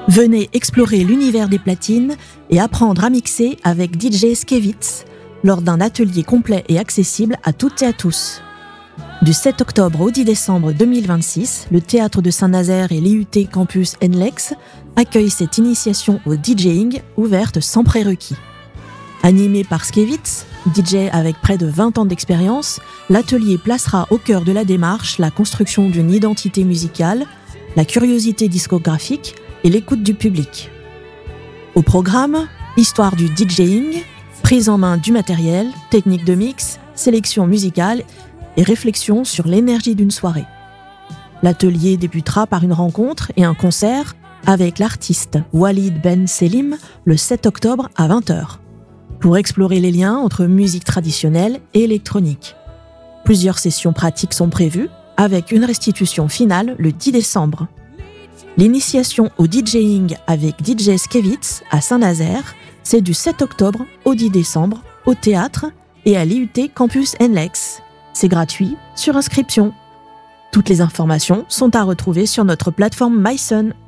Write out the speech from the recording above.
Venez explorer l'univers des platines et apprendre à mixer avec DJ Skevitz lors d'un atelier complet et accessible à toutes et à tous. Du 7 octobre au 10 décembre 2026, le Théâtre de Saint-Nazaire et l'IUT Campus NLEX accueillent cette initiation au DJing ouverte sans prérequis. Animé par Skevitz, DJ avec près de 20 ans d'expérience, l'atelier placera au cœur de la démarche la construction d'une identité musicale, la curiosité discographique et l'écoute du public. Au programme, histoire du DJing, prise en main du matériel, technique de mix, sélection musicale et réflexion sur l'énergie d'une soirée. L'atelier débutera par une rencontre et un concert avec l'artiste Walid Ben Selim le 7 octobre à 20h, pour explorer les liens entre musique traditionnelle et électronique. Plusieurs sessions pratiques sont prévues, avec une restitution finale le 10 décembre. L'initiation au DJing avec DJ Skevitz à Saint-Nazaire, c'est du 7 octobre au 10 décembre au théâtre et à l'IUT Campus NLEX. C'est gratuit, sur inscription. Toutes les informations sont à retrouver sur notre plateforme mySun.